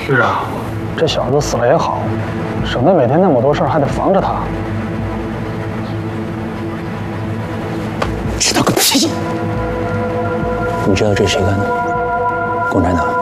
是啊， 这小子死了也好，省得每天那么多事儿还得防着他。 知道个屁！你知道这是谁干的？共产党。